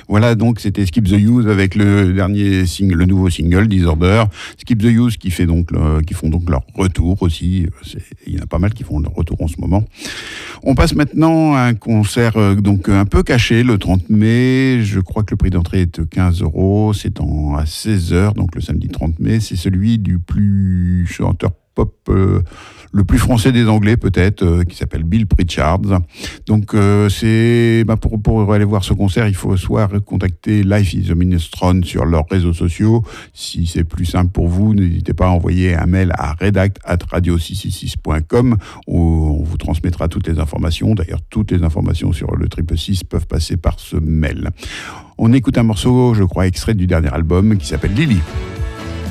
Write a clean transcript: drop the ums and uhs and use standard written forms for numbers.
Voilà, donc c'était Skip the Use avec le nouveau single Disorder. Skip the Use qui font donc leur retour aussi. Il y en a pas mal qui font leur retour en ce moment. On passe maintenant à un concert donc un peu caché le 30 mai. Je crois que le prix d'entrée est de 15 €. C'est à 16h, donc le samedi 30 mai. C'est celui du plus chanteur pop le plus français des Anglais peut-être, qui s'appelle Bill Pritchard. Donc pour aller voir ce concert, il faut soit contacter Life is a Minestrone sur leurs réseaux sociaux. Si c'est plus simple pour vous, n'hésitez pas à envoyer un mail à redact@radio666.com où on vous transmettra toutes les informations. D'ailleurs, toutes les informations sur le 666 peuvent passer par ce mail. On écoute un morceau, je crois, extrait du dernier album qui s'appelle Lily.